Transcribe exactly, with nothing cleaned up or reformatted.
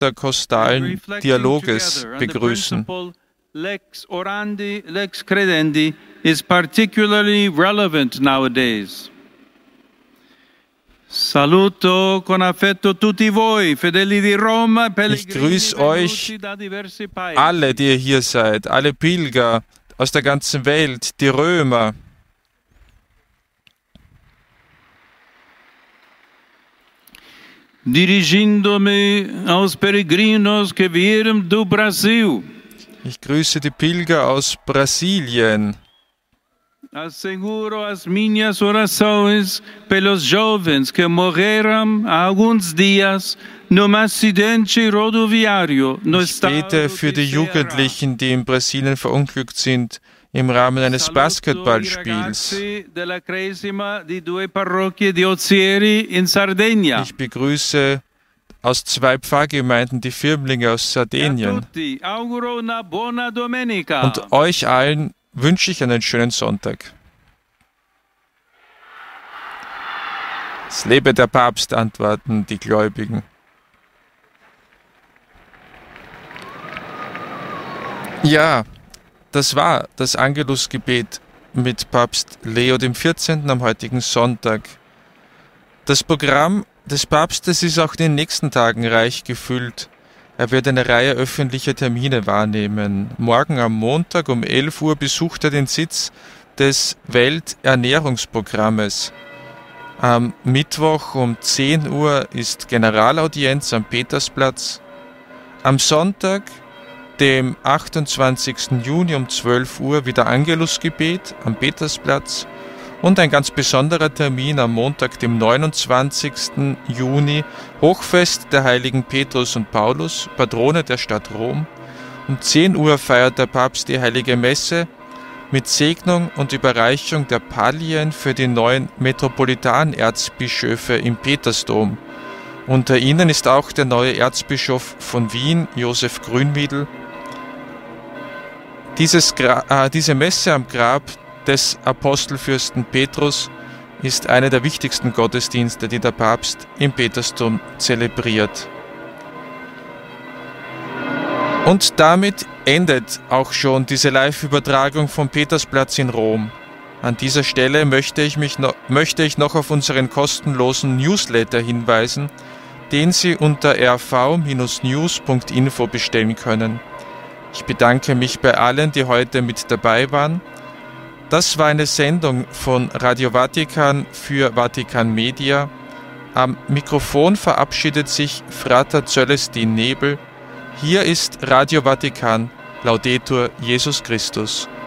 interkostalen Dialoges begrüßen. Lex orandi, lex credendi is particularly relevant nowadays. Saluto con affetto tutti voi, fedeli di Roma, Ich grüße euch alle, die ihr hier seid, alle Pilger aus der ganzen Welt, die Römer. Dirigindo-me aos peregrinos que vieram do Brasil. Ich grüße die Pilger aus Brasilien. Asseguro as minhas orações pelos jovens que morreram há alguns dias num acidente rodoviário no Ich bete für die Jugendlichen, die in Brasilien verunglückt sind, im Rahmen eines Basketballspiels. Ich begrüße aus zwei Pfarrgemeinden die Firmlinge aus Sardinien. Und euch allen wünsche ich einen schönen Sonntag. Es lebe der Papst, antworten die Gläubigen. Ja, das war das Angelusgebet mit Papst Leo dem vierzehnten am heutigen Sonntag. Das Programm des Papstes ist auch in den nächsten Tagen reich gefüllt. Er wird eine Reihe öffentlicher Termine wahrnehmen. Morgen am Montag um elf Uhr besucht er den Sitz des Welternährungsprogrammes. Am Mittwoch um zehn Uhr ist Generalaudienz am Petersplatz. Am Sonntag, dem achtundzwanzigsten Juni um zwölf Uhr, wieder Angelusgebet am Petersplatz. Und ein ganz besonderer Termin am Montag, dem neunundzwanzigsten Juni, Hochfest der Heiligen Petrus und Paulus, Patrone der Stadt Rom. Um zehn Uhr feiert der Papst die Heilige Messe mit Segnung und Überreichung der Pallien für die neuen Metropolitanerzbischöfe im Petersdom. Unter ihnen ist auch der neue Erzbischof von Wien, Josef Grünwiedel. Dieses Gra- äh, diese Messe am Grab des Apostelfürsten Petrus ist einer der wichtigsten Gottesdienste, die der Papst im Petersdom zelebriert. Und damit endet auch schon diese Live-Übertragung vom Petersplatz in Rom. An dieser Stelle möchte ich, mich noch, möchte ich noch auf unseren kostenlosen Newsletter hinweisen, den Sie unter r v Bindestrich news punkt info bestellen können. Ich bedanke mich bei allen, die heute mit dabei waren. Das war eine Sendung von Radio Vatikan für Vatikan Media. Am Mikrofon verabschiedet sich Frater Zölestin Nebel. Hier ist Radio Vatikan. Laudetur Jesus Christus.